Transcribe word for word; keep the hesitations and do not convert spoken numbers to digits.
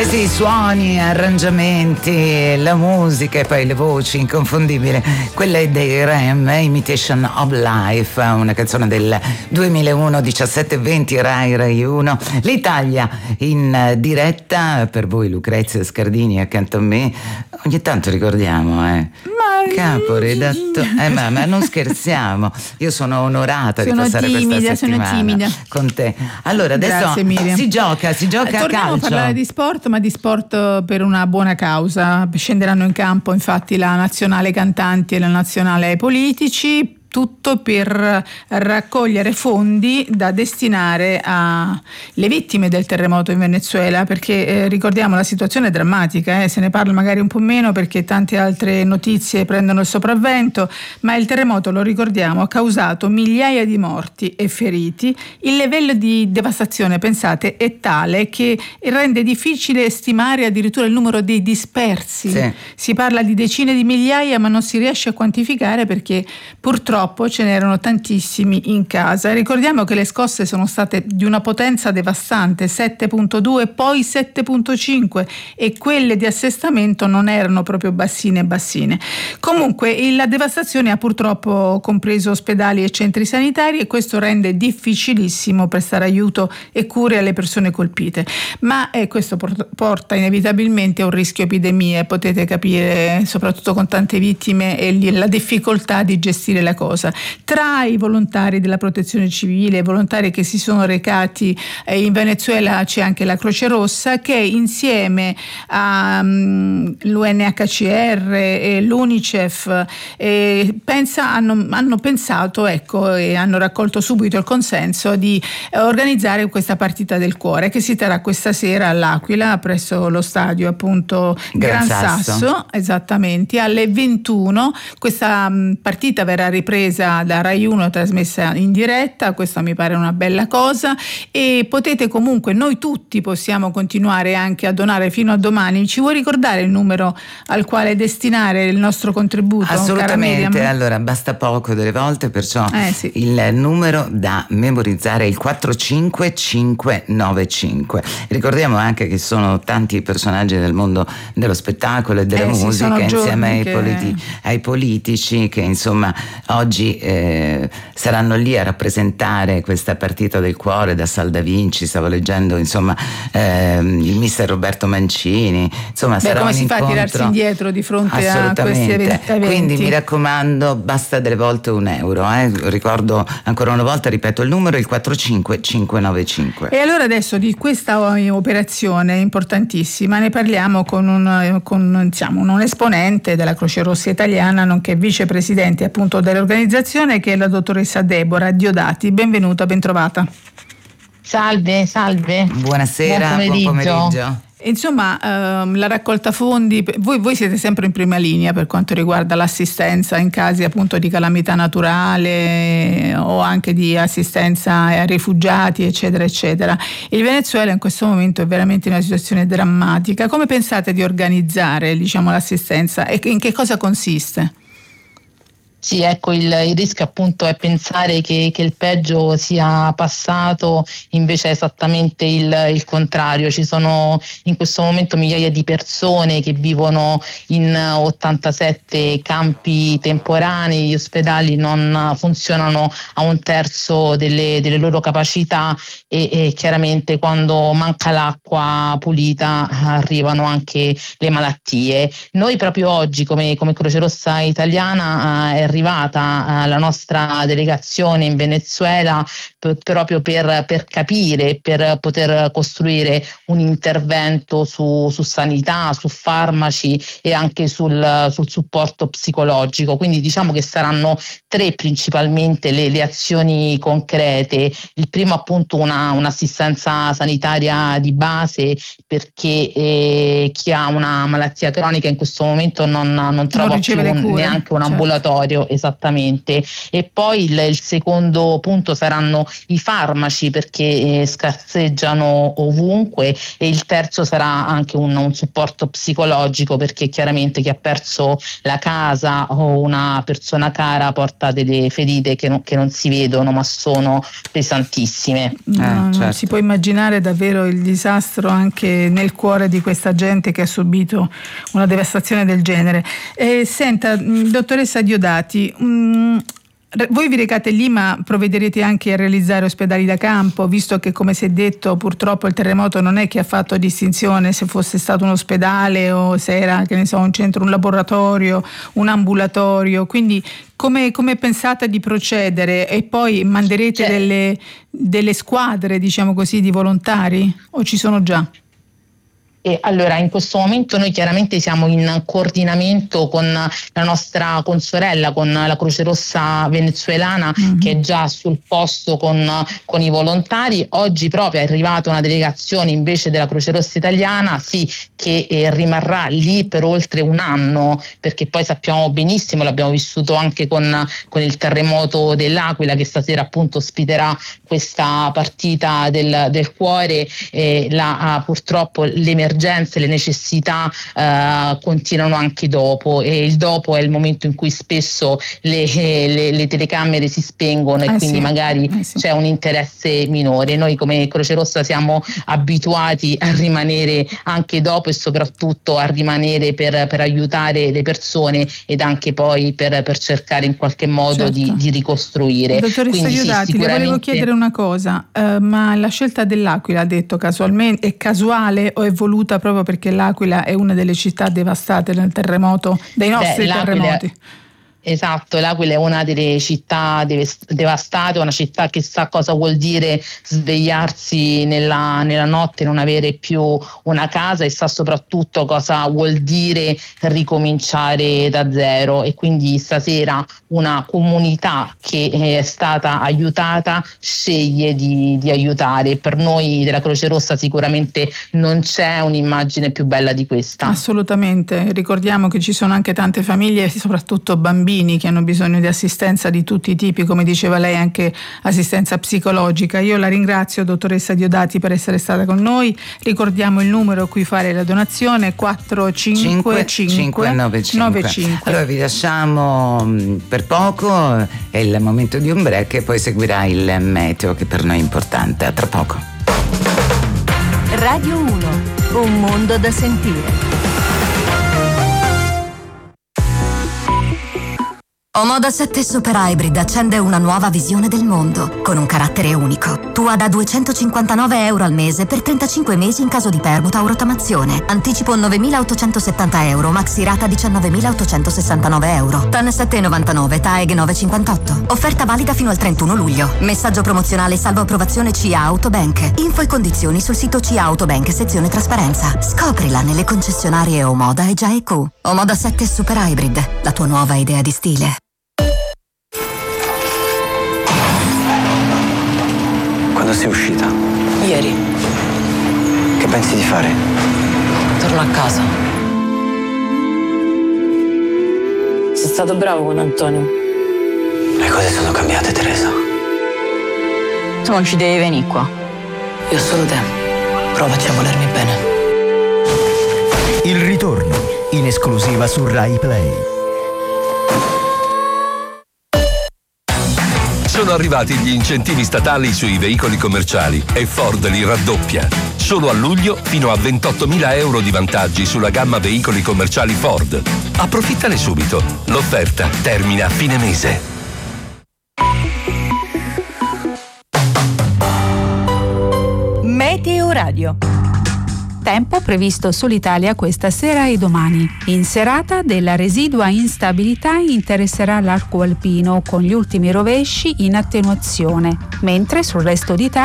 Eh sì, suoni, arrangiamenti, la musica e poi le voci inconfondibili. Quella è dei R E M, Imitation of Life, una canzone del duemilauno, diciassette e venti, Rai Rai uno. L'Italia in diretta, per voi Lucrezia Scardini accanto a me. Ogni tanto ricordiamo, eh. Ma... Caporedattore, eh, ma, ma non scherziamo. Io sono onorata sono di passare timida, questa settimana sono timida. con te. Allora, adesso Grazie, Miriam. si gioca, si gioca eh, a torniamo calcio. a parlare di sport, ma di sport per una buona causa. Scenderanno in campo infatti la nazionale cantanti e la nazionale politici. Tutto per raccogliere fondi da destinare alle vittime del terremoto in Venezuela, perché eh, ricordiamo la situazione è drammatica, eh, se ne parla magari un po' meno perché tante altre notizie prendono il sopravvento, ma il terremoto, lo ricordiamo, ha causato migliaia di morti e feriti. Il livello di devastazione, pensate, è tale che rende difficile stimare addirittura il numero dei dispersi. Sì. Si parla di decine di migliaia, ma non si riesce a quantificare perché purtroppo ce n'erano tantissimi in casa. Ricordiamo che le scosse sono state di una potenza devastante, sette virgola due, poi sette virgola cinque, e quelle di assestamento non erano proprio bassine bassine. Comunque la devastazione ha purtroppo compreso ospedali e centri sanitari e questo rende difficilissimo prestare aiuto e cure alle persone colpite. Ma eh, questo porta inevitabilmente a un rischio epidemie, potete capire, soprattutto con tante vittime e la difficoltà di gestire la cosa. Tra i volontari della protezione civile, i volontari che si sono recati eh, in Venezuela c'è anche la Croce Rossa che insieme all'U N H C R e l'UNICEF eh, pensa, hanno, hanno pensato ecco, e hanno raccolto subito il consenso di eh, organizzare questa partita del cuore che si terrà questa sera all'Aquila presso lo stadio appunto Gran, Gran Sasso. Sasso, esattamente, alle ventuno. Questa mh, partita verrà ripresa da Rai uno, trasmessa in diretta, questa mi pare una bella cosa, e potete comunque, noi tutti possiamo continuare anche a donare fino a domani. Ci vuoi ricordare il numero al quale destinare il nostro contributo? Assolutamente, allora basta poco delle volte, perciò eh, sì. il numero da memorizzare è il quattro cinque cinque nove cinque. Ricordiamo anche che sono tanti personaggi del mondo dello spettacolo e della eh, musica sì, insieme ai, che... politi- ai politici che insomma oggi Eh, saranno lì a rappresentare questa partita del cuore. Da Sal da Vinci stavo leggendo insomma ehm, il mister Roberto Mancini, insomma. Beh, sarà come un si incontro... fa a tirarsi indietro di fronte a questi eventi? Quindi mi raccomando, basta delle volte un euro, eh. Ricordo ancora una volta, ripeto il numero, il quattro cinque cinque nove cinque. E allora adesso di questa operazione importantissima ne parliamo con un, con, diciamo, un esponente della Croce Rossa italiana, nonché vicepresidente appunto dell'organizzazione, che è la dottoressa Deborah Diodati. Benvenuta, bentrovata. Salve, salve. Buonasera, buon pomeriggio. Buon pomeriggio. Insomma, ehm, la raccolta fondi, voi, voi siete sempre in prima linea per quanto riguarda l'assistenza in casi appunto di calamità naturale o anche di assistenza ai rifugiati, eccetera, eccetera. Il Venezuela in questo momento è veramente in una situazione drammatica. Come pensate di organizzare, diciamo, l'assistenza e in che cosa consiste? Sì, ecco, il, il rischio appunto è pensare che, che il peggio sia passato, invece è esattamente il, il contrario. Ci sono in questo momento migliaia di persone che vivono in ottantasette campi temporanei, gli ospedali non funzionano a un terzo delle, delle loro capacità e, e chiaramente quando manca l'acqua pulita arrivano anche le malattie. Noi proprio oggi come, come Croce Rossa Italiana eh, arrivata la nostra delegazione in Venezuela p- proprio per, per capire, per poter costruire un intervento su, su sanità, su farmaci e anche sul, sul supporto psicologico. Quindi diciamo che saranno tre principalmente le, le azioni concrete. Il primo appunto una, un'assistenza sanitaria di base, perché eh, chi ha una malattia cronica in questo momento non, non trova più neanche un ambulatorio. Certo. Esattamente. E poi il, il secondo punto saranno i farmaci perché eh, scarseggiano ovunque, e il terzo sarà anche un, un supporto psicologico, perché chiaramente chi ha perso la casa o una persona cara porta delle ferite che non, che non si vedono ma sono pesantissime. No, Eh, non certo. si può immaginare davvero il disastro anche nel cuore di questa gente che ha subito una devastazione del genere. Eh, senta, dottoressa Diodati, mh, voi vi recate lì, ma provvederete anche a realizzare ospedali da campo, visto che, come si è detto, purtroppo il terremoto non è che ha fatto distinzione se fosse stato un ospedale o se era, che ne so, un centro, un laboratorio, un ambulatorio. Quindi come, come pensate di procedere? E poi manderete Cioè, delle, delle squadre, diciamo così, di volontari, o ci sono già? E allora, in questo momento noi chiaramente siamo in coordinamento con la nostra consorella, con la Croce Rossa venezuelana, mm-hmm. che è già sul posto con, con i volontari. Oggi proprio è arrivata una delegazione invece della Croce Rossa italiana, sì, che eh, rimarrà lì per oltre un anno, perché poi sappiamo benissimo, l'abbiamo vissuto anche con, con il terremoto dell'Aquila, che stasera appunto ospiterà questa partita del, del cuore. Eh, la, uh, purtroppo l'emergenza le necessità eh, continuano anche dopo, e il dopo è il momento in cui spesso le, le, le telecamere si spengono e eh quindi sì, magari eh sì. c'è un interesse minore. Noi come Croce Rossa siamo abituati a rimanere anche dopo e soprattutto a rimanere per, per aiutare le persone ed anche poi per, per cercare in qualche modo certo. di, di ricostruire. Dottoressa Diodati, sì, sicuramente... le volevo chiedere una cosa, uh, ma la scelta dell'Aquila, ha detto casualmente, è casuale o è voluta proprio perché l'Aquila è una delle città devastate nel terremoto, dei nostri Beh, terremoti? Esatto, l'Aquila è una delle città devastate, una città che sa cosa vuol dire svegliarsi nella, nella notte e non avere più una casa, e sa soprattutto cosa vuol dire ricominciare da zero. E quindi stasera una comunità che è stata aiutata sceglie di, di aiutare. Per noi della Croce Rossa sicuramente non c'è un'immagine più bella di questa. Assolutamente, ricordiamo che ci sono anche tante famiglie, soprattutto bambini, che hanno bisogno di assistenza di tutti i tipi, come diceva lei, anche assistenza psicologica. Io la ringrazio, dottoressa Diodati, per essere stata con noi. Ricordiamo il numero a cui fare la donazione: quattro cinque cinque nove cinque. Allora vi lasciamo per poco, è il momento di un break e poi seguirà il meteo, che per noi è importante. A tra poco. Radio uno, un mondo da sentire. Omoda sette Super Hybrid accende una nuova visione del mondo, con un carattere unico. Tua da duecentocinquantanove euro al mese per trentacinque mesi in caso di permuta o rottamazione. Anticipo novemilaottocentosettanta euro, maxi rata diciannovemilaottocentosessantanove euro. T A N sette virgola novantanove, T A E G nove virgola cinquantotto. Offerta valida fino al trentuno luglio. Messaggio promozionale salvo approvazione C A Autobank. Info e condizioni sul sito C A Autobank, sezione trasparenza. Scoprila nelle concessionarie Omoda e G I A E Q. Omoda sette Super Hybrid, la tua nuova idea di stile. Quando sei uscita? Ieri. Che pensi di fare? Torno a casa. Sei stato bravo con Antonio. Le cose sono cambiate, Teresa. Tu non ci devi venire qua. Io ho solo te. Provaci a volermi bene. Il ritorno, in esclusiva su Rai Play. Sono arrivati gli incentivi statali sui veicoli commerciali e Ford li raddoppia. Solo a luglio fino a ventottomila euro di vantaggi sulla gamma veicoli commerciali Ford. Approfittane subito. L'offerta termina a fine mese. Meteo Radio. Tempo previsto sull'Italia questa sera e domani. In serata della residua instabilità interesserà l'arco alpino, con gli ultimi rovesci in attenuazione, mentre sul resto d'Italia